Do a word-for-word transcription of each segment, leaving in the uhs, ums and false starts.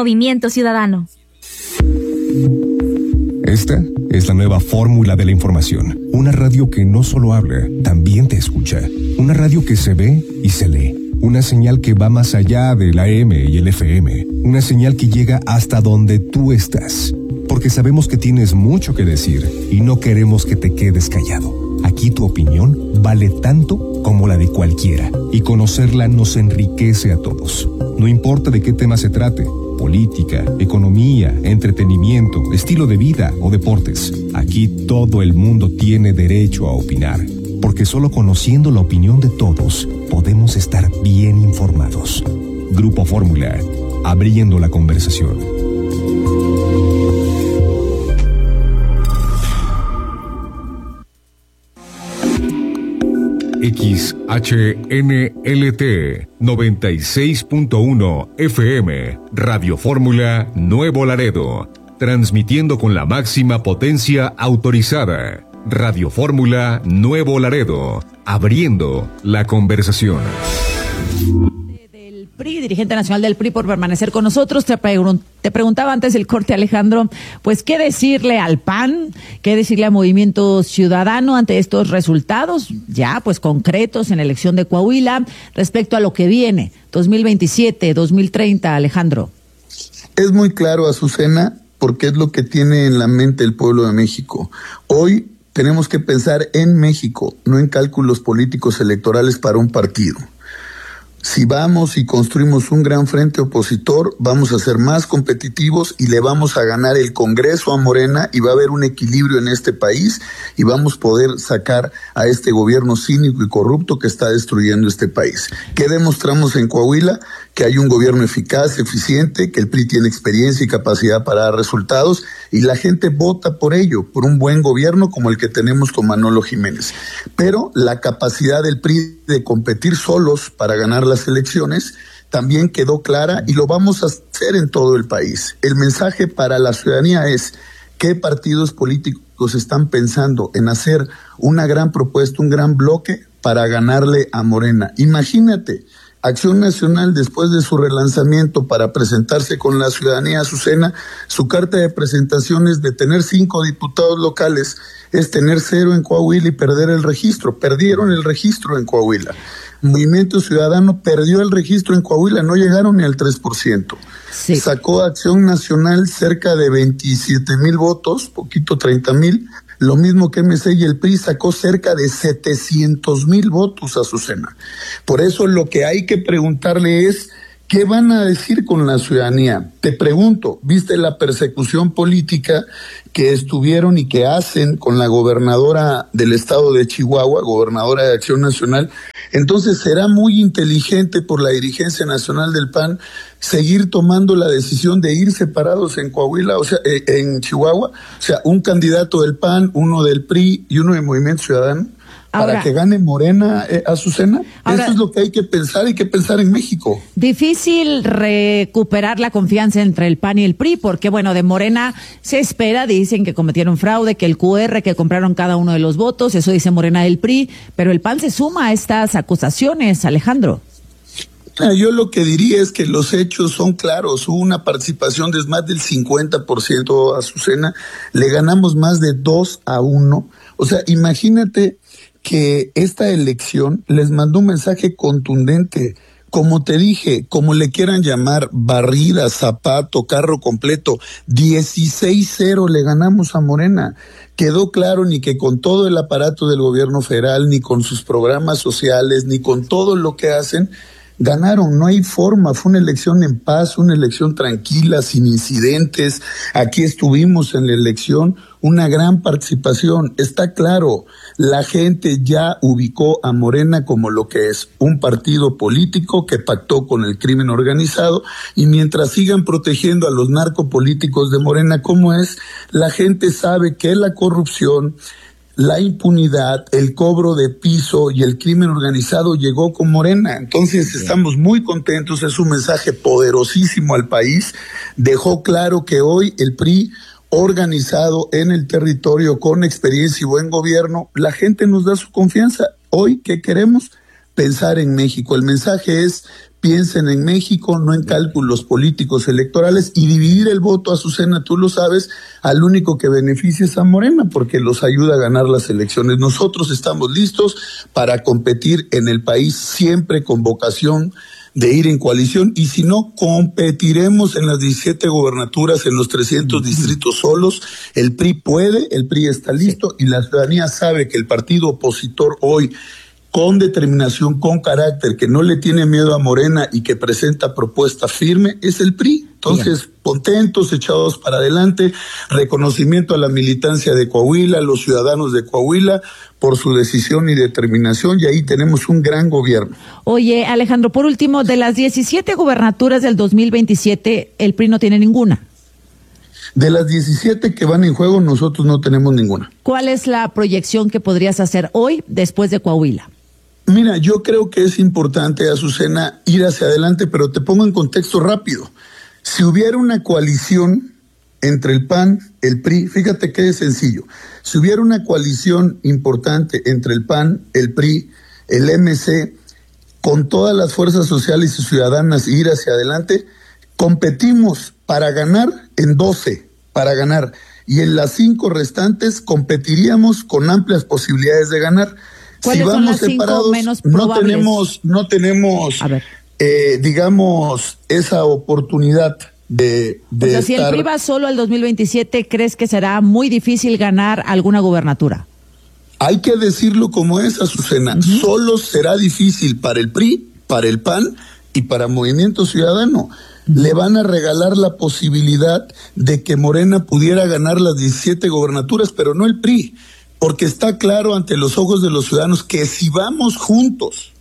Movimiento Ciudadano. Esta es la nueva fórmula de la información. Una radio que no solo habla, también te escucha. Una radio que se ve y se lee. Una señal que va más allá del A M y el F M. Una señal que llega hasta donde tú estás. Porque sabemos que tienes mucho que decir y no queremos que te quedes callado. Aquí tu opinión vale tanto como la de cualquiera. Y conocerla nos enriquece a todos. No importa de qué tema se trate. Política, economía, entretenimiento, estilo de vida o deportes. Aquí todo el mundo tiene derecho a opinar, porque solo conociendo la opinión de todos podemos estar bien informados. Grupo Fórmula, abriendo la conversación. X H N L T noventa y seis punto uno F M, Radio Fórmula Nuevo Laredo, transmitiendo con la máxima potencia autorizada. Radio Fórmula Nuevo Laredo, abriendo la conversación. Del P R I, dirigente nacional del P R I, por permanecer con nosotros. Te, pregun- te preguntaba antes del corte, Alejandro, pues qué decirle al P A N, qué decirle al Movimiento Ciudadano ante estos resultados ya pues concretos en la elección de Coahuila respecto a lo que viene, dos mil veintisiete, dos mil treinta, Alejandro. Es muy claro, Azucena, porque es lo que tiene en la mente el pueblo de México. Hoy tenemos que pensar en México, no en cálculos políticos electorales para un partido. Si vamos y construimos un gran frente opositor, vamos a ser más competitivos y le vamos a ganar el Congreso a Morena y va a haber un equilibrio en este país y vamos a poder sacar a este gobierno cínico y corrupto que está destruyendo este país. ¿Qué demostramos en Coahuila? Que hay un gobierno eficaz, eficiente, que el P R I tiene experiencia y capacidad para dar resultados y la gente vota por ello, por un buen gobierno como el que tenemos con Manolo Jiménez. Pero la capacidad del P R I de competir solos para ganar las elecciones también quedó clara y lo vamos a hacer en todo el país. El mensaje para la ciudadanía es: ¿qué partidos políticos están pensando en hacer una gran propuesta, un gran bloque para ganarle a Morena? Imagínate, Acción Nacional, después de su relanzamiento para presentarse con la ciudadanía, Azucena, su carta de presentación es de tener cinco diputados locales, es tener cero en Coahuila y perder el registro. Perdieron el registro en Coahuila. Movimiento Ciudadano perdió el registro en Coahuila, no llegaron ni al tres por ciento. Sí. Sacó Acción Nacional cerca de veintisiete mil votos, poquito treinta mil. Lo mismo que M C y el P R I sacó cerca de setecientos mil votos, Azucena. Por eso lo que hay que preguntarle es: ¿qué van a decir con la ciudadanía? Te pregunto, ¿viste la persecución política que estuvieron y que hacen con la gobernadora del estado de Chihuahua, gobernadora de Acción Nacional? Entonces será muy inteligente por la dirigencia nacional del P A N seguir tomando la decisión de ir separados en Coahuila, o sea, eh, en Chihuahua, o sea, un candidato del P A N, uno del P R I y uno del Movimiento Ciudadano. Ahora, para que gane Morena, eh, Azucena. Ahora, eso es lo que hay que pensar, hay que pensar en México. Difícil recuperar la confianza entre el P A N y el P R I, porque bueno, de Morena se espera, dicen que cometieron fraude, que el Q R, que compraron cada uno de los votos, eso dice Morena del P R I, pero el P A N se suma a estas acusaciones, Alejandro. Yo lo que diría es que los hechos son claros. Hubo una participación de más del cincuenta por ciento, Azucena, le ganamos más de dos a uno. O sea, imagínate que esta elección les mandó un mensaje contundente. Como te dije, como le quieran llamar, barrida, zapato, carro completo, dieciséis cero le ganamos a Morena. Quedó claro ni que con todo el aparato del gobierno federal, ni con sus programas sociales, ni con todo lo que hacen, ganaron. No hay forma, fue una elección en paz, una elección tranquila, sin incidentes. Aquí estuvimos en la elección, una gran participación. Está claro, la gente ya ubicó a Morena como lo que es, un partido político que pactó con el crimen organizado, y mientras sigan protegiendo a los narcopolíticos de Morena como es, la gente sabe que la corrupción, la impunidad, el cobro de piso y el crimen organizado llegó con Morena. Entonces estamos muy contentos, es un mensaje poderosísimo al país. Dejó claro que hoy el P R I, organizado en el territorio, con experiencia y buen gobierno, la gente nos da su confianza. Hoy, ¿qué queremos? Pensar en México. El mensaje es: piensen en México, no en cálculos políticos electorales, y dividir el voto, Azucena, tú lo sabes, al único que beneficia es a Morena, porque los ayuda a ganar las elecciones. Nosotros estamos listos para competir en el país, siempre con vocación de ir en coalición, y si no, competiremos en las diecisiete gobernaturas, en los trescientos distritos solos. El P R I puede, el P R I está listo, y la ciudadanía sabe que el partido opositor hoy, con determinación, con carácter, que no le tiene miedo a Morena y que presenta propuesta firme, es el P R I. Entonces, bien, contentos, echados para adelante, reconocimiento a la militancia de Coahuila, a los ciudadanos de Coahuila, por su decisión y determinación, y ahí tenemos un gran gobierno. Oye, Alejandro, por último, de las diecisiete gubernaturas del dos mil veintisiete, el P R I no tiene ninguna. De las diecisiete que van en juego, nosotros no tenemos ninguna. ¿Cuál es la proyección que podrías hacer hoy después de Coahuila? Mira, yo creo que es importante, Azucena, ir hacia adelante, pero te pongo en contexto rápido. Si hubiera una coalición entre el P A N, el P R I, fíjate qué sencillo. Si hubiera una coalición importante entre el P A N, el P R I, el M C, con todas las fuerzas sociales y ciudadanas, ir hacia adelante, competimos para ganar en doce, para ganar. Y en las cinco restantes competiríamos con amplias posibilidades de ganar. ¿Cuáles si vamos son las separados, cinco menos no probables? tenemos, no tenemos, eh, digamos, esa oportunidad de, de o sea, estar... si el P R I va solo al dos mil veintisiete, ¿crees que será muy difícil ganar alguna gubernatura? Hay que decirlo como es, Azucena. Uh-huh. Solo será difícil para el P R I, para el P A N y para Movimiento Ciudadano. Uh-huh. Le van a regalar la posibilidad de que Morena pudiera ganar las diecisiete gobernaturas, pero no el P R I. Porque está claro ante los ojos de los ciudadanos que si vamos juntos,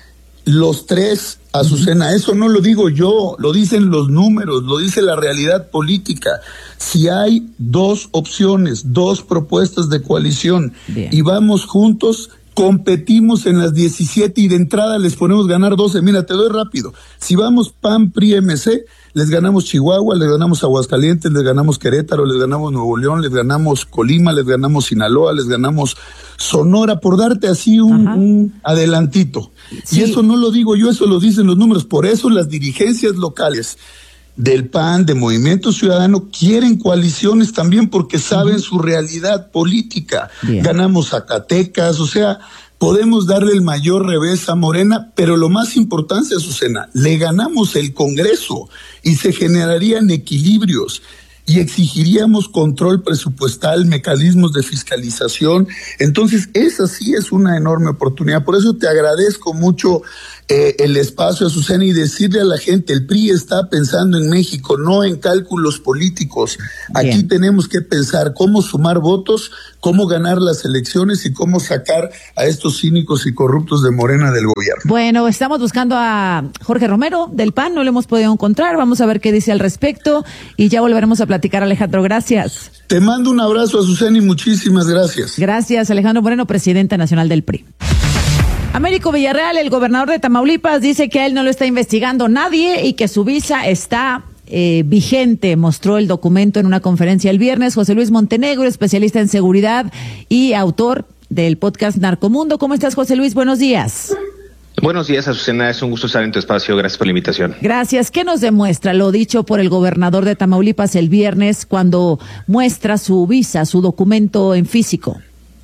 los tres, Azucena, uh-huh, eso no lo digo yo, lo dicen los números, lo dice la realidad política. Si hay dos opciones, dos propuestas de coalición, bien, y vamos juntos, competimos en las diecisiete y de entrada les ponemos ganar doce. Mira, te doy rápido. Si vamos P A N, P R I, M C, les ganamos Chihuahua, les ganamos Aguascalientes, les ganamos Querétaro, les ganamos Nuevo León, les ganamos Colima, les ganamos Sinaloa, les ganamos Sonora, por darte así un, un adelantito. Sí. Y eso no lo digo yo, eso lo dicen los números. Por eso las dirigencias locales del P A N, de Movimiento Ciudadano, quieren coaliciones también porque saben uh-huh. su realidad política. Bien. Ganamos Zacatecas, o sea, podemos darle el mayor revés a Morena, pero lo más importante, Azucena, le ganamos el Congreso y se generarían equilibrios y exigiríamos control presupuestal, mecanismos de fiscalización. Entonces, esa sí es una enorme oportunidad. Por eso te agradezco mucho eh, el espacio, Azucena, y decirle a la gente, el P R I está pensando en México, no en cálculos políticos. Aquí Bien. tenemos que pensar cómo sumar votos, cómo ganar las elecciones y cómo sacar a estos cínicos y corruptos de Morena del gobierno. Bueno, estamos buscando a Jorge Romero del P A N, no lo hemos podido encontrar, vamos a ver qué dice al respecto y ya volveremos a platicar, Alejandro, gracias. Te mando un abrazo, Azucena, y muchísimas gracias. Gracias, Alejandro Moreno, presidente nacional del P R I. Américo Villarreal, el gobernador de Tamaulipas, dice que a él no lo está investigando nadie y que su visa está eh, vigente. Mostró el documento en una conferencia el viernes. José Luis Montenegro, especialista en seguridad y autor del podcast Narcomundo. ¿Cómo estás, José Luis? Buenos días. Buenos días, Azucena. Es un gusto estar en tu espacio. Gracias por la invitación. Gracias. ¿Qué nos demuestra lo dicho por el gobernador de Tamaulipas el viernes cuando muestra su visa, su documento en físico?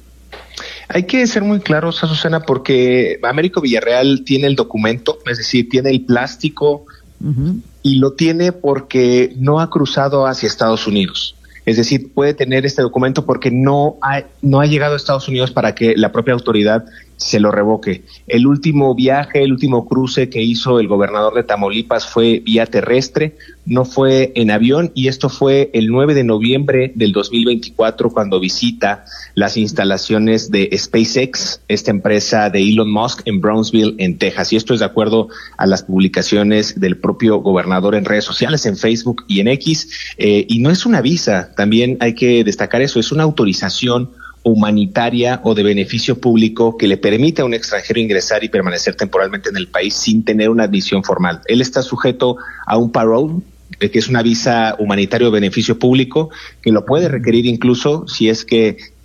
Hay que ser muy claros, Azucena, porque Américo Villarreal tiene el documento, es decir, tiene el plástico uh-huh. y lo tiene porque no ha cruzado hacia Estados Unidos. Es decir, puede tener este documento porque no ha, no ha llegado a Estados Unidos para que la propia autoridad se lo revoque. El último viaje, el último cruce que hizo el gobernador de Tamaulipas fue vía terrestre, no fue en avión, y esto fue el nueve de noviembre del dos mil veinticuatro cuando visita las instalaciones de SpaceX, esta empresa de Elon Musk en Brownsville, en Texas. Y esto es de acuerdo a las publicaciones del propio gobernador en redes sociales, en Facebook y en X. Eh, y no es una visa, también hay que destacar eso, es una autorización humanitaria o de beneficio público que le permite a un extranjero ingresar y permanecer temporalmente en el país sin tener una admisión formal. Él está sujeto a un parole, que es una visa humanitaria o beneficio público, que lo puede requerir incluso si es que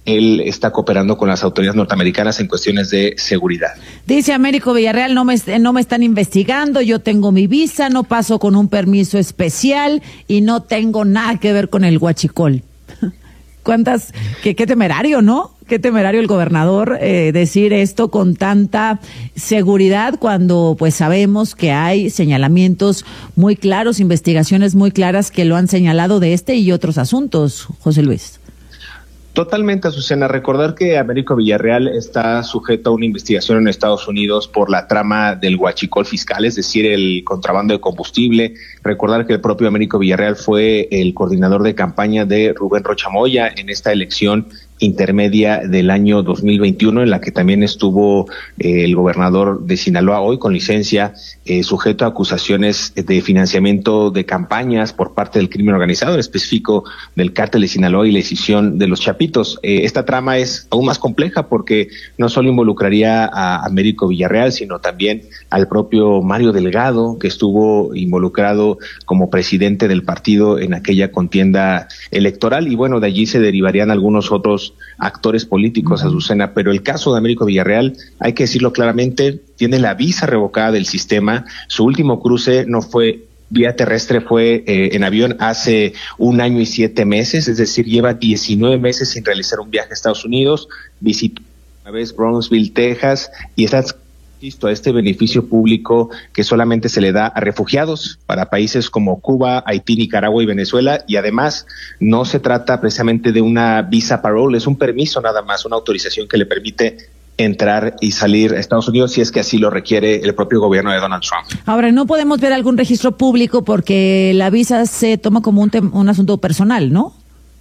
él está cooperando con las autoridades norteamericanas en cuestiones de seguridad. Dice Américo Villarreal, no me, no me están investigando, yo tengo mi visa, no paso con un permiso especial y no tengo nada que ver con el huachicol. ¿Cuántas? Qué, qué temerario, ¿no? Qué temerario el gobernador eh, decir esto con tanta seguridad cuando pues sabemos que hay señalamientos muy claros, investigaciones muy claras que lo han señalado de este y otros asuntos, José Luis. Totalmente, Azucena. Recordar que Américo Villarreal está sujeto a una investigación en Estados Unidos por la trama del huachicol fiscal, es decir, el contrabando de combustible. Recordar que el propio Américo Villarreal fue el coordinador de campaña de Rubén Rocha Moya en esta elección intermedia del año dos mil veintiuno, en la que también estuvo eh, el gobernador de Sinaloa, hoy con licencia, eh, sujeto a acusaciones de financiamiento de campañas por parte del crimen organizado, en específico del cártel de Sinaloa y la escisión de los Chapitos. Eh, esta trama es aún más compleja porque no solo involucraría a Américo Villarreal, sino también al propio Mario Delgado, que estuvo involucrado como presidente del partido en aquella contienda electoral, y bueno, de allí se derivarían algunos otros actores políticos, Azucena, pero el caso de Américo Villarreal, hay que decirlo claramente, tiene la visa revocada del sistema. Su último cruce no fue vía terrestre, fue eh, en avión hace un año y siete meses, es decir, lleva diecinueve meses sin realizar un viaje a Estados Unidos. Visitó una vez Brownsville, Texas, y está a este beneficio público que solamente se le da a refugiados para países como Cuba, Haití, Nicaragua y Venezuela, y además no se trata precisamente de una visa parole, es un permiso nada más, una autorización que le permite entrar y salir a Estados Unidos si es que así lo requiere el propio gobierno de Donald Trump. Ahora, no podemos ver algún registro público porque la visa se toma como un, tem- un asunto personal, ¿no?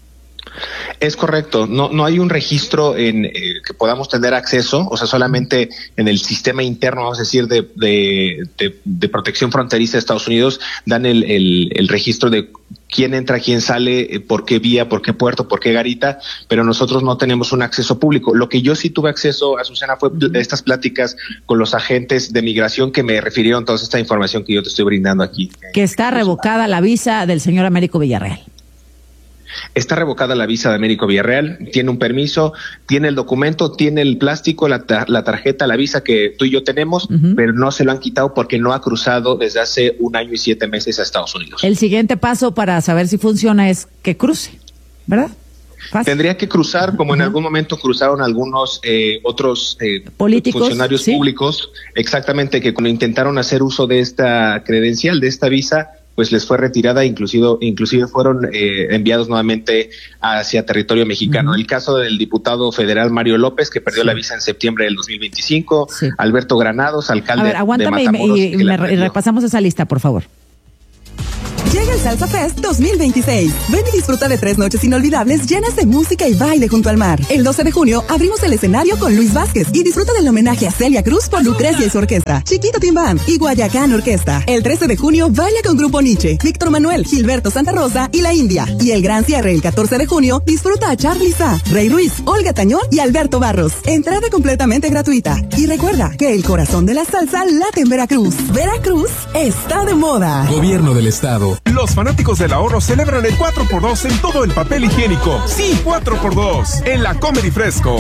Es correcto, no no hay un registro en eh, que podamos tener acceso, o sea, solamente en el sistema interno, vamos a decir, de de, de, de protección fronteriza de Estados Unidos, dan el, el, el registro de quién entra, quién sale, por qué vía, por qué puerto, por qué garita, pero nosotros no tenemos un acceso público. Lo que yo sí tuve acceso, Azucena, fue pl- estas pláticas con los agentes de migración que me refirieron toda esta información que yo te estoy brindando aquí. Que está revocada la visa del señor Américo Villarreal. Está revocada la visa de Américo Villarreal, tiene un permiso, tiene el documento, tiene el plástico, la, ta- la tarjeta, la visa que tú y yo tenemos, uh-huh. pero no se lo han quitado porque no ha cruzado desde hace un año y siete meses a Estados Unidos. El siguiente paso para saber si funciona es que cruce, ¿verdad? Fácil. Tendría que cruzar, como uh-huh. en algún momento cruzaron algunos eh, otros eh, políticos, funcionarios ¿sí? públicos, exactamente, que cuando intentaron hacer uso de esta credencial, de esta visa, pues les fue retirada, inclusive, inclusive fueron eh, enviados nuevamente hacia territorio mexicano. Uh-huh. El caso del diputado federal Mario López, que perdió sí. la visa en septiembre del dos mil veinticinco, sí. Alberto Granados, alcalde A ver, aguántame de Matamoros. Y, y, y me re- repasamos esa lista, por favor. Llega el Salsa Fest dos mil veintiséis. Ven y disfruta de tres noches inolvidables llenas de música y baile junto al mar. El doce de junio abrimos el escenario con Luis Vázquez y disfruta del homenaje a Celia Cruz por Lucrecia y su orquesta, Chiquito Tim Bam y Guayacán Orquesta. El trece de junio baila con Grupo Nietzsche, Víctor Manuel, Gilberto Santa Rosa y La India. Y el gran cierre el catorce de junio disfruta a Charly Sá, Rey Ruiz, Olga Tañón y Alberto Barros. Entrada completamente gratuita. Y recuerda que el corazón de la salsa late en Veracruz. Veracruz está de moda. Gobierno del Estado. Los fanáticos del ahorro celebran el cuatro por dos en todo el papel higiénico. Sí, cuatro por dos en la Comedy Fresco.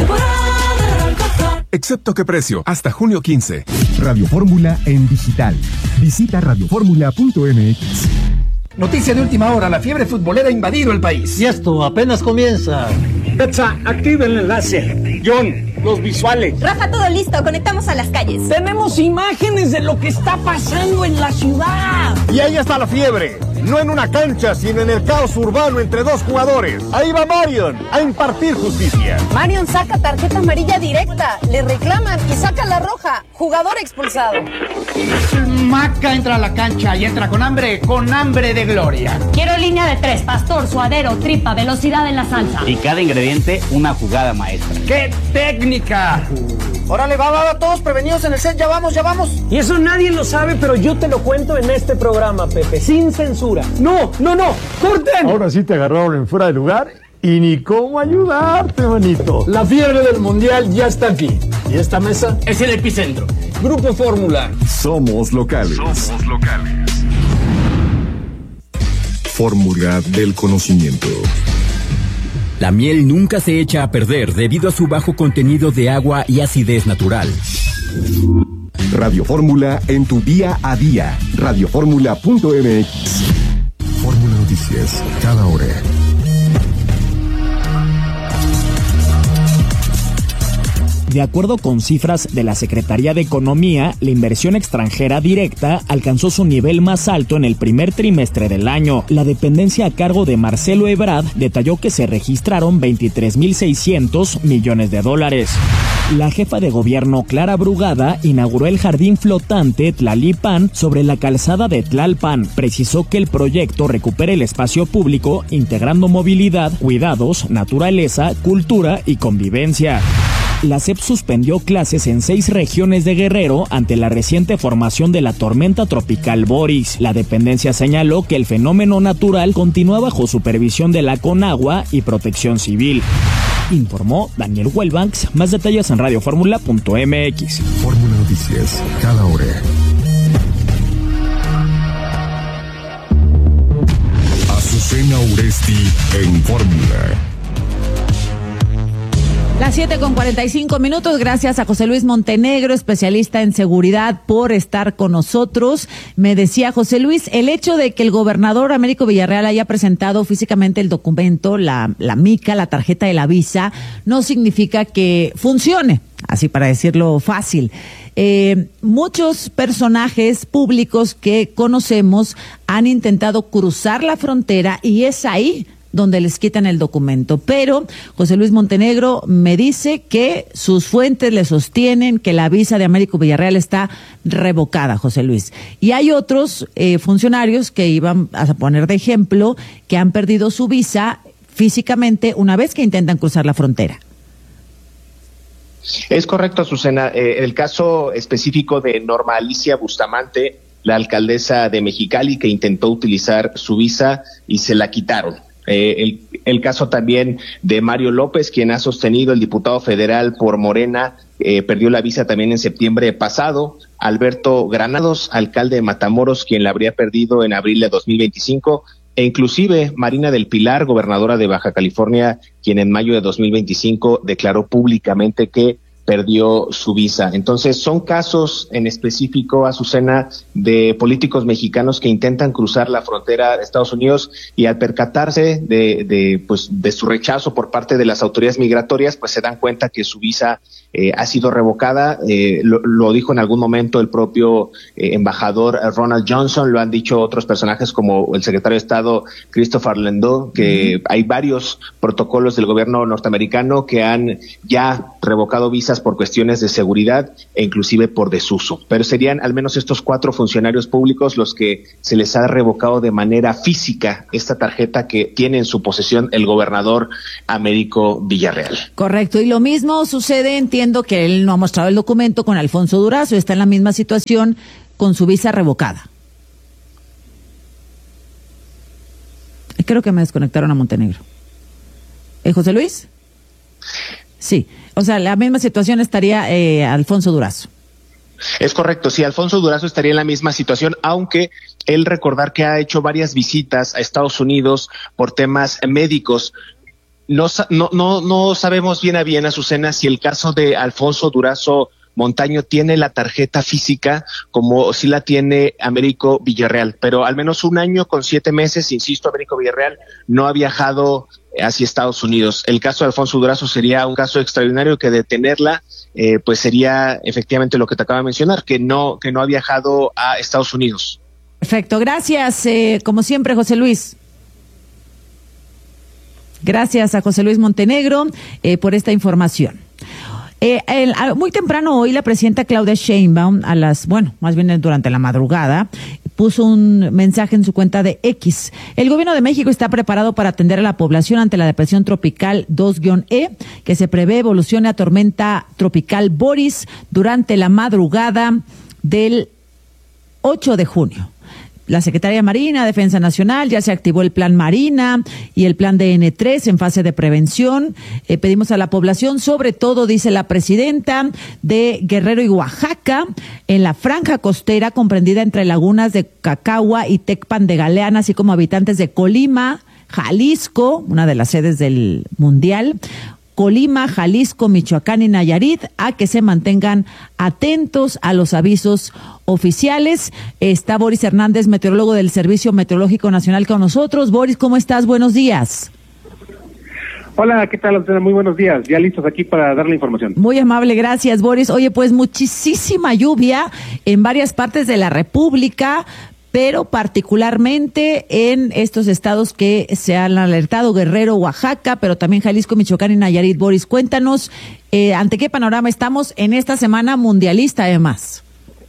Excepto qué precio, hasta junio quince. Radio Fórmula en digital. Visita radio fórmula punto m x. Noticia de última hora, la fiebre futbolera ha invadido el país. Y esto apenas comienza. Petsa, activa el enlace. John, los visuales. Rafa, todo listo, conectamos a las calles. Tenemos imágenes de lo que está pasando en la ciudad. Y ahí está la fiebre. No en una cancha, sino en el caos urbano entre dos jugadores. Ahí va Marion a impartir justicia. Marion saca tarjeta amarilla directa, le reclaman y saca la roja. Jugador expulsado. Maca entra a la cancha y entra con hambre, con hambre de gloria. Quiero línea de tres, pastor, suadero, tripa, velocidad en la salsa. Y cada ingrediente, una jugada maestra. ¡Qué técnica! Órale, va, va, va, todos prevenidos en el set, ya vamos, ya vamos. Y eso nadie lo sabe, pero yo te lo cuento en este programa, Pepe, sin censura. No, no, no, corten. Ahora sí te agarraron en fuera de lugar y ni cómo ayudarte, manito. La fiebre del mundial ya está aquí. Y esta mesa es el epicentro. Grupo Fórmula. Somos locales. Somos locales. Fórmula del conocimiento. La miel nunca se echa a perder debido a su bajo contenido de agua y acidez natural. Radio Fórmula en tu día a día. radio fórmula punto m x. Fórmula Noticias, cada hora. De acuerdo con cifras de la Secretaría de Economía, la inversión extranjera directa alcanzó su nivel más alto en el primer trimestre del año. La dependencia a cargo de Marcelo Ebrard detalló que se registraron veintitrés mil seiscientos millones de dólares. La jefa de gobierno, Clara Brugada, inauguró el jardín flotante Tlalpan sobre la calzada de Tlalpan. Precisó que el proyecto recupera el espacio público, integrando movilidad, cuidados, naturaleza, cultura y convivencia. La S E P suspendió clases en seis regiones de Guerrero ante la reciente formación de la tormenta tropical Boris. La dependencia señaló que el fenómeno natural continúa bajo supervisión de la Conagua y Protección Civil. Informó Daniel Huelbanks. Más detalles en radio fórmula punto m x. Fórmula Noticias, cada hora. Azucena Uresti en Fórmula. Las siete con cuarenta y cinco minutos, gracias a José Luis Montenegro, especialista en seguridad, por estar con nosotros. Me decía José Luis, el hecho de que el gobernador Américo Villarreal haya presentado físicamente el documento, la, la mica, la tarjeta de la visa, no significa que funcione, así para decirlo fácil. Eh, muchos personajes públicos que conocemos han intentado cruzar la frontera y es ahí donde les quitan el documento. Pero José Luis Montenegro me dice que sus fuentes le sostienen que la visa de Américo Villarreal está revocada, José Luis. Y hay otros eh, funcionarios que iban a poner de ejemplo que han perdido su visa físicamente una vez que intentan cruzar la frontera. Es correcto, Azucena. Eh, el caso específico de Norma Alicia Bustamante, la alcaldesa de Mexicali, que intentó utilizar su visa y se la quitaron. Eh, el, el caso también de Mario López, quien ha sostenido, el diputado federal por Morena, eh, perdió la visa también en septiembre pasado. Alberto Granados, alcalde de Matamoros, quien la habría perdido en abril de dos mil veinticinco. E inclusive Marina del Pilar, gobernadora de Baja California, quien en mayo de dos mil veinticinco declaró públicamente que perdió su visa. Entonces, son casos en específico, Azucena, de políticos mexicanos que intentan cruzar la frontera de Estados Unidos y al percatarse de, de, pues, de su rechazo por parte de las autoridades migratorias, pues se dan cuenta que su visa eh, ha sido revocada. Eh, lo, lo dijo en algún momento el propio eh, embajador Ronald Johnson, lo han dicho otros personajes como el secretario de Estado Christopher Landau, que mm. hay varios protocolos del gobierno norteamericano que han ya revocado visas por cuestiones de seguridad e inclusive por desuso. Pero serían al menos estos cuatro funcionarios públicos los que se les ha revocado de manera física esta tarjeta que tiene en su posesión el gobernador Américo Villarreal. Correcto, y lo mismo sucede, entiendo que él no ha mostrado el documento con Alfonso Durazo, está en la misma situación con su visa revocada. Creo que me desconectaron a Montenegro. ¿Eh, José Luis? Sí, o sea, la misma situación estaría eh, Alfonso Durazo. Es correcto, sí, Alfonso Durazo estaría en la misma situación, aunque él recordar que ha hecho varias visitas a Estados Unidos por temas médicos. No, no, no, no sabemos bien a bien, Azucena, si el caso de Alfonso Durazo Montaño tiene la tarjeta física como si la tiene Américo Villarreal, pero al menos un año con siete meses, insisto, Américo Villarreal no ha viajado hacia Estados Unidos. El caso de Alfonso Durazo sería un caso extraordinario que de tenerla, eh, pues sería efectivamente lo que te acabo de mencionar, que no, que no ha viajado a Estados Unidos. Perfecto, gracias, eh, como siempre, José Luis. Gracias a José Luis Montenegro eh, por esta información. Eh, el, muy temprano hoy la presidenta Claudia Sheinbaum, a las, bueno, más bien durante la madrugada, puso un mensaje en su cuenta de X. El gobierno de México está preparado para atender a la población ante la depresión tropical dos E, que se prevé evolucione a tormenta tropical Boris durante la madrugada del ocho de junio. La Secretaría de Marina, Defensa Nacional, ya se activó el Plan Marina y el Plan D N tres en fase de prevención. Eh, pedimos a la población, sobre todo, dice la presidenta, de Guerrero y Oaxaca, en la franja costera comprendida entre lagunas de Cacagua y Tecpan de Galeana, así como habitantes de Colima, Jalisco, una de las sedes del Mundial, Colima, Jalisco, Michoacán y Nayarit, a que se mantengan atentos a los avisos oficiales. Está Boris Hernández, meteorólogo del Servicio Meteorológico Nacional, con nosotros. Boris, ¿cómo estás? Buenos días. Hola, ¿qué tal? Muy buenos días. Ya listos aquí para dar la información. Muy amable, gracias, Boris. Oye, pues muchísima lluvia en varias partes de la República, pero particularmente en estos estados que se han alertado, Guerrero, Oaxaca, pero también Jalisco, Michoacán y Nayarit. Boris, cuéntanos, eh, ¿ante qué panorama estamos en esta semana mundialista, además?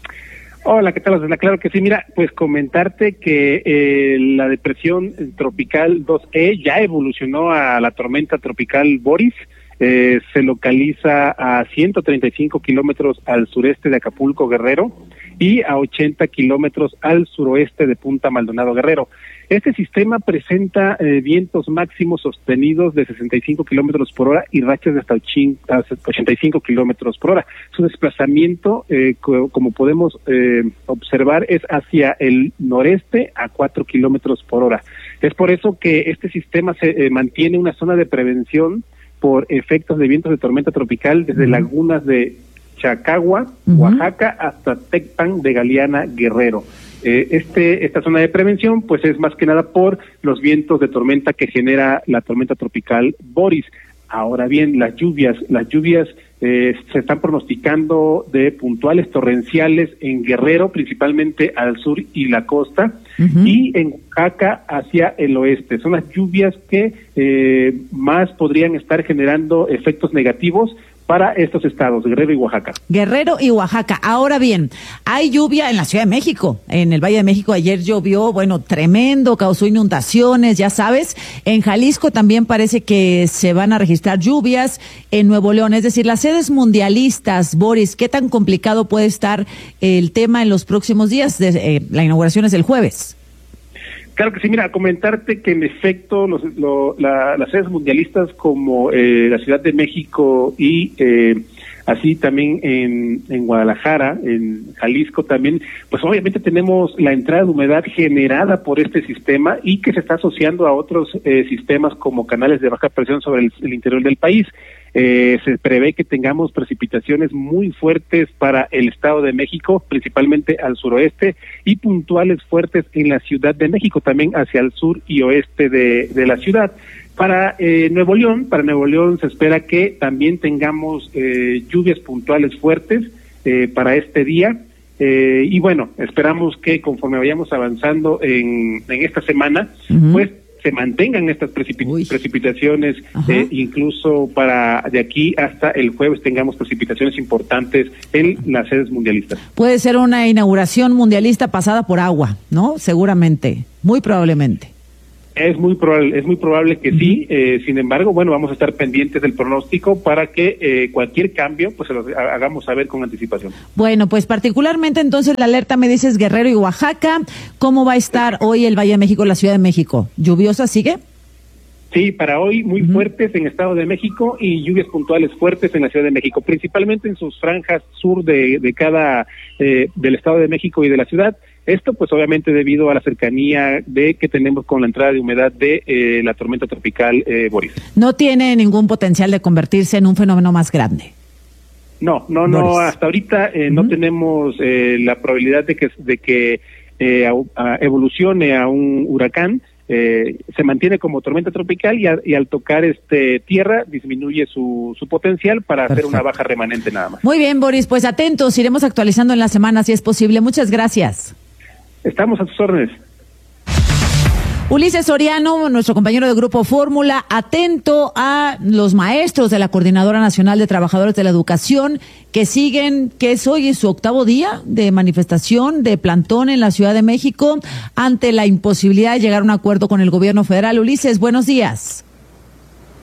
Hola, ¿qué tal? Claro que sí. Mira, pues comentarte que eh, la depresión tropical dos E ya evolucionó a la tormenta tropical Boris. Eh, se localiza a ciento treinta y cinco kilómetros al sureste de Acapulco, Guerrero, y a ochenta kilómetros al suroeste de Punta Maldonado, Guerrero. Este sistema presenta eh, vientos máximos sostenidos de sesenta y cinco kilómetros por hora y rachas de hasta ochenta y cinco kilómetros por hora. Su desplazamiento, eh, co como podemos eh, observar, es hacia el noreste a cuatro kilómetros por hora. Es por eso que este sistema se eh, mantiene una zona de prevención por efectos de vientos de tormenta tropical desde uh-huh. lagunas de Chacagua, uh-huh. Oaxaca, hasta Tecpan de Galeana, Guerrero. Eh, este esta zona de prevención pues es más que nada por los vientos de tormenta que genera la tormenta tropical Boris. Ahora bien, las lluvias, las lluvias eh, se están pronosticando de puntuales torrenciales en Guerrero, principalmente al sur y la costa, uh-huh. y en Oaxaca hacia el oeste. Son las lluvias que eh, más podrían estar generando efectos negativos para estos estados, Guerrero y Oaxaca. Guerrero y Oaxaca. Ahora bien, hay lluvia en la Ciudad de México, en el Valle de México. Ayer llovió, bueno, tremendo, causó inundaciones, ya sabes. En Jalisco también parece que se van a registrar lluvias. En Nuevo León, es decir, las sedes mundialistas, Boris, ¿qué tan complicado puede estar el tema en los próximos días? De, eh, la inauguración es el jueves. Claro que sí, mira, comentarte que en efecto los, lo, la, las sedes mundialistas como eh, la Ciudad de México y eh, así también en, en Guadalajara, en Jalisco también, pues obviamente tenemos la entrada de humedad generada por este sistema y que se está asociando a otros eh, sistemas como canales de baja presión sobre el, el interior del país. Eh, se prevé que tengamos precipitaciones muy fuertes para el Estado de México, principalmente al suroeste, y puntuales fuertes en la Ciudad de México, también hacia el sur y oeste de, de la ciudad. Para eh, Nuevo León, para Nuevo León se espera que también tengamos eh, lluvias puntuales fuertes eh, para este día. Eh, y bueno, esperamos que conforme vayamos avanzando en, en esta semana, uh-huh. pues se mantengan estas precipit- precipitaciones, eh, incluso para de aquí hasta el jueves tengamos precipitaciones importantes en las sedes mundialistas. Puede ser una inauguración mundialista pasada por agua, ¿no? Seguramente, muy probablemente. Es muy probable, es muy probable que sí. Eh, sin embargo, bueno, vamos a estar pendientes del pronóstico para que eh, cualquier cambio, pues se lo hagamos saber con anticipación. Bueno, pues particularmente entonces la alerta me dices Guerrero y Oaxaca. ¿Cómo va a estar hoy el Valle de México, la Ciudad de México? ¿Lluviosa sigue? Sí, para hoy muy uh-huh. fuertes en Estado de México y lluvias puntuales fuertes en la Ciudad de México, principalmente en sus franjas sur de, de cada eh, del Estado de México y de la ciudad. Esto pues obviamente debido a la cercanía de que tenemos con la entrada de humedad de eh, la tormenta tropical eh, Boris. ¿No tiene ningún potencial de convertirse en un fenómeno más grande? No, no, no, Boris. Hasta ahorita eh, uh-huh. no tenemos eh, la probabilidad de que, de que eh, a, a evolucione a un huracán. Eh, se mantiene como tormenta tropical y, a, y al tocar este tierra disminuye su, su potencial para Perfecto. hacer una baja remanente nada más. Muy bien, Boris, pues atentos, iremos actualizando en la semana si es posible. Muchas gracias. Estamos a tus órdenes. Ulises Soriano, nuestro compañero de Grupo Fórmula, atento a los maestros de la Coordinadora Nacional de Trabajadores de la Educación que siguen, que es hoy su octavo día de manifestación, de plantón en la Ciudad de México, ante la imposibilidad de llegar a un acuerdo con el gobierno federal. Ulises, buenos días.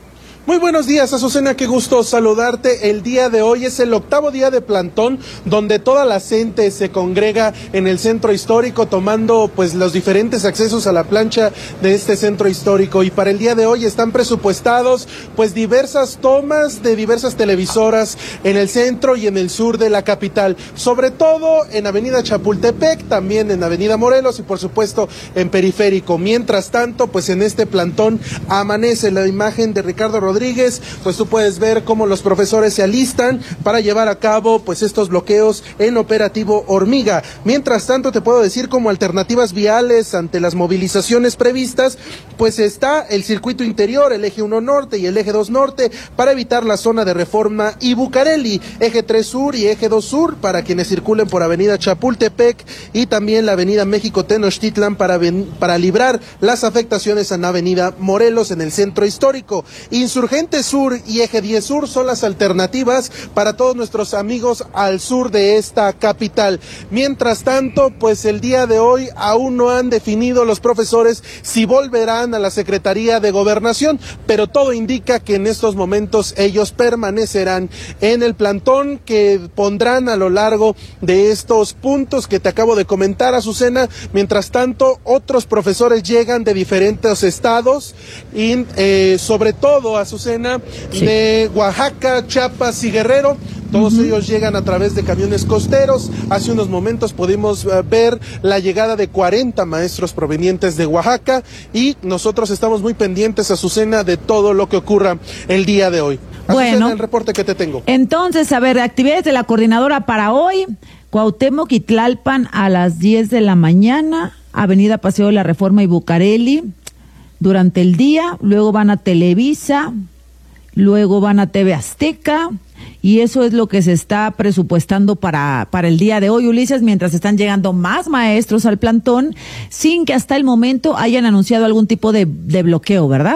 Muy buenos días, Azucena, qué gusto saludarte. El día de hoy es el octavo día de plantón, donde toda la gente se congrega en el centro histórico, tomando pues los diferentes accesos a la plancha de este centro histórico. Y para el día de hoy están presupuestados pues diversas tomas de diversas televisoras en el centro y en el sur de la capital, sobre todo en Avenida Chapultepec, también en Avenida Morelos y por supuesto en Periférico. Mientras tanto, pues en este plantón amanece la imagen de Ricardo Rodríguez Rodríguez, pues tú puedes ver cómo los profesores se alistan para llevar a cabo pues estos bloqueos en operativo Hormiga. Mientras tanto, te puedo decir como alternativas viales ante las movilizaciones previstas, pues está el circuito interior, el eje uno norte y el eje dos norte para evitar la zona de Reforma y Bucareli, eje tres sur y eje dos sur para quienes circulen por Avenida Chapultepec y también la Avenida México Tenochtitlan para, para librar las afectaciones en Avenida Morelos en el centro histórico. Insurgente Sur y Eje diez Sur son las alternativas para todos nuestros amigos al sur de esta capital. Mientras tanto, pues el día de hoy aún no han definido los profesores si volverán a la Secretaría de Gobernación, pero todo indica que en estos momentos ellos permanecerán en el plantón que pondrán a lo largo de estos puntos que te acabo de comentar, Azucena. Mientras tanto, otros profesores llegan de diferentes estados y eh, sobre todo a Azucena, sí. de Oaxaca, Chiapas y Guerrero. Todos uh-huh. ellos llegan a través de camiones costeros. Hace unos momentos pudimos uh, ver la llegada de cuarenta maestros provenientes de Oaxaca y nosotros estamos muy pendientes, Azucena, de todo lo que ocurra el día de hoy. Azucena, bueno, el reporte que te tengo. Entonces, a ver, actividades de la coordinadora para hoy. Cuauhtémoc y Tlalpan a las diez de la mañana, Avenida Paseo de la Reforma y Bucareli durante el día, luego van a Televisa, luego van a T V Azteca, y eso es lo que se está presupuestando para, para el día de hoy, Ulises, mientras están llegando más maestros al plantón, sin que hasta el momento hayan anunciado algún tipo de, de bloqueo, ¿verdad?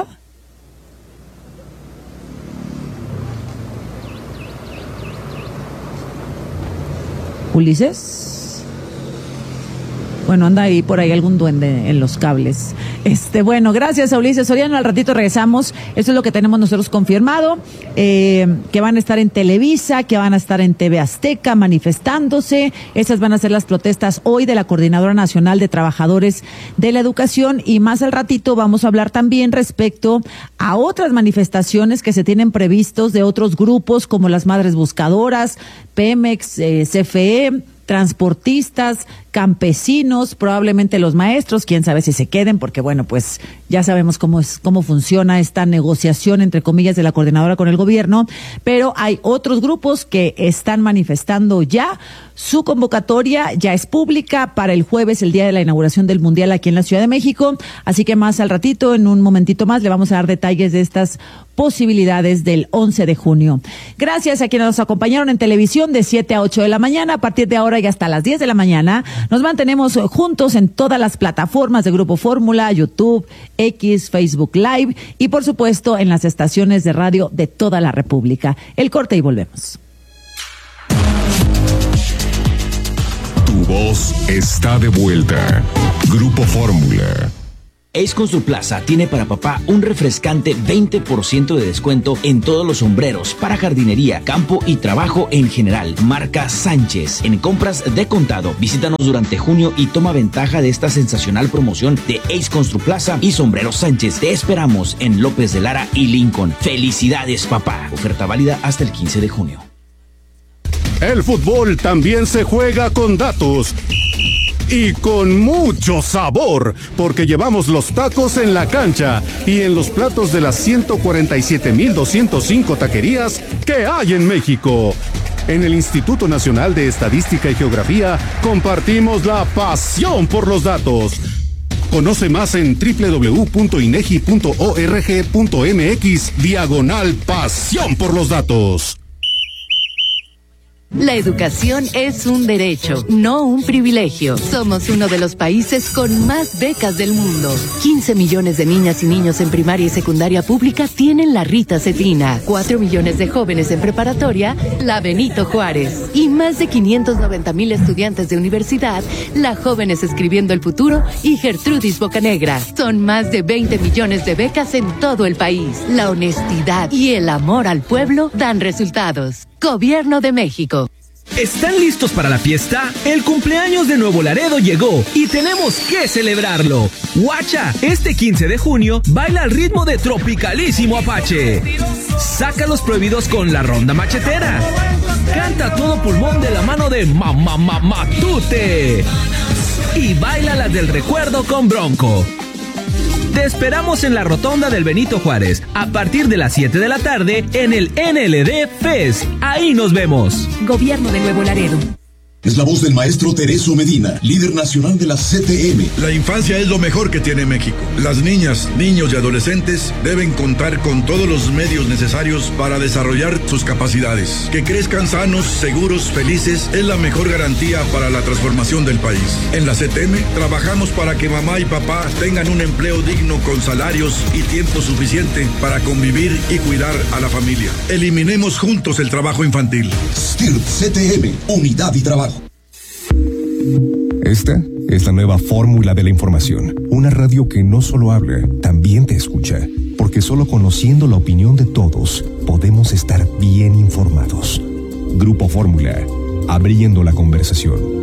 Ulises. Bueno, anda ahí por ahí algún duende en los cables. Este, bueno, gracias a Ulises Soriano. Al ratito regresamos. Eso es lo que tenemos nosotros confirmado, eh, que van a estar en Televisa, que van a estar en T V Azteca manifestándose. Esas van a ser las protestas hoy de la Coordinadora Nacional de Trabajadores de la Educación. Y más al ratito vamos a hablar también respecto a otras manifestaciones que se tienen previstos de otros grupos como las Madres Buscadoras, Pemex, eh, C F E, transportistas, campesinos, probablemente los maestros, quién sabe si se queden, porque bueno, pues ya sabemos cómo es, cómo funciona esta negociación, entre comillas, de la coordinadora con el gobierno, pero hay otros grupos que están manifestando ya. Su convocatoria ya es pública para el jueves, el día de la inauguración del Mundial aquí en la Ciudad de México, así que más al ratito, en un momentito más, le vamos a dar detalles de estas posibilidades del once de junio. Gracias a quienes nos acompañaron en televisión de siete a ocho de la mañana. A partir de ahora y hasta las diez de la mañana nos mantenemos juntos en todas las plataformas de Grupo Fórmula, YouTube, X, Facebook Live y por supuesto en las estaciones de radio de toda la República. El corte y volvemos. Tu voz está de vuelta. Grupo Fórmula. Ace Construplaza tiene para papá un refrescante veinte por ciento de descuento en todos los sombreros para jardinería, campo y trabajo en general. Marca Sánchez. En compras de contado, visítanos durante junio y toma ventaja de esta sensacional promoción de Ace Construplaza y Sombreros Sánchez. Te esperamos en López de Lara y Lincoln. ¡Felicidades, papá! Oferta válida hasta el quince de junio. El fútbol también se juega con datos. Y con mucho sabor, porque llevamos los tacos en la cancha y en los platos de las ciento cuarenta y siete mil doscientos cinco taquerías que hay en México. En el Instituto Nacional de Estadística y Geografía compartimos la pasión por los datos. Conoce más en doble u doble u doble u punto inegi punto org punto mx diagonal pasión por los datos. La educación es un derecho, no un privilegio. Somos uno de los países con más becas del mundo. quince millones de niñas y niños en primaria y secundaria pública tienen la Rita Cetina. cuatro millones de jóvenes en preparatoria, la Benito Juárez. Y más de quinientos noventa mil estudiantes de universidad, la Jóvenes Escribiendo el Futuro y Gertrudis Bocanegra. Son más de veinte millones de becas en todo el país. La honestidad y el amor al pueblo dan resultados. Gobierno de México. ¿Están listos para la fiesta? El cumpleaños de Nuevo Laredo llegó y tenemos que celebrarlo. Guacha, este quince de junio baila al ritmo de Tropicalísimo Apache. Saca los prohibidos con la ronda machetera. Canta a todo pulmón de la mano de Mamá Matute. Y baila las del recuerdo con Bronco. Te esperamos en la rotonda del Benito Juárez a partir de las siete de la tarde en el N L D Fest. Ahí nos vemos. Gobierno de Nuevo Laredo. Es la voz del maestro Tereso Medina, líder nacional de la C T M. La infancia es lo mejor que tiene México. Las niñas, niños y adolescentes deben contar con todos los medios necesarios para desarrollar sus capacidades. Que crezcan sanos, seguros, felices es la mejor garantía para la transformación del país. En la C T M trabajamos para que mamá y papá tengan un empleo digno con salarios y tiempo suficiente para convivir y cuidar a la familia. Eliminemos juntos el trabajo infantil. S T I R P C T M, unidad y trabajo. Esta es la nueva fórmula de la información. Una radio que no solo habla, también te escucha. Porque solo conociendo la opinión de todos, podemos estar bien informados. Grupo Fórmula, abriendo la conversación.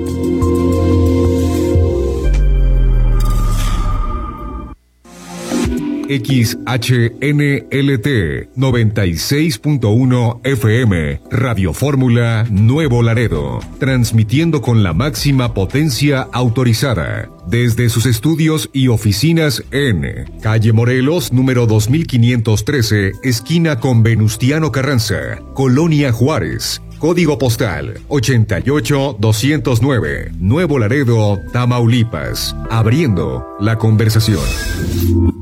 X H N L T noventa y seis punto uno F M, Radio Fórmula Nuevo Laredo, transmitiendo con la máxima potencia autorizada desde sus estudios y oficinas en Calle Morelos, número dos mil quinientos trece, esquina con Venustiano Carranza, Colonia Juárez. Código postal ochenta y ocho doscientos nueve, Nuevo Laredo, Tamaulipas, abriendo la conversación.